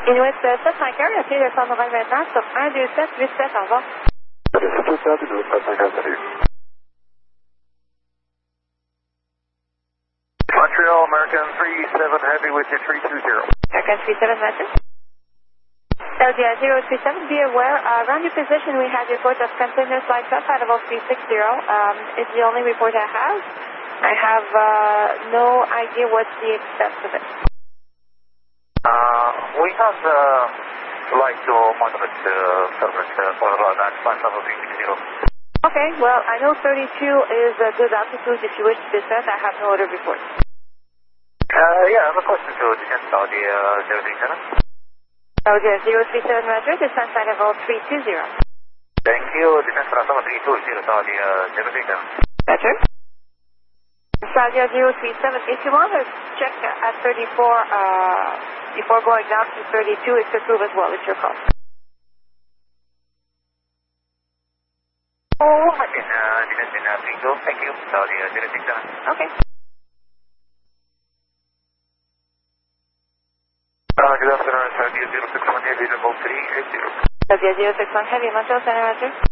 Inuit 751, appuyez le centre nouvelle maintenant sur 12787, au revoir. Montreal, American 37 Heavy with you 320. American 37 message. LGI 037, be aware, around your position we have report of continuous light up at about 360. It's the only report I have. I have no idea what's the extent of it. We have light to moderate service for that 5360. Okay, well, I know 32 is a good altitude if you wish to descend. I have no other reports. Yeah, I have a question to descend Saudi 037. LGI 037 Roger, descend side of 320. Thank you, descend from 320 Saudi 037. Roger. Saudi 037, if you want to check at 34 before going down to 32, it's approved as well. It's your call. Oh, I can descend in 32. Thank you, Saudi 067. Okay. Good afternoon, Saudi 061 Heavy, level 380. Saudi 061 Heavy, Montreal Center, Roger.